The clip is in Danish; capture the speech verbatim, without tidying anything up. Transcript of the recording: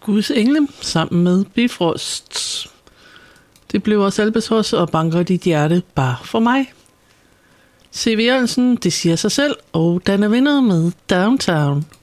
Guds engle sammen med Bifrost. Det blev også Albatross og banker dit hjerte bare for mig. C V. Jørgensen, det siger sig selv, og den er vinder med Downtown.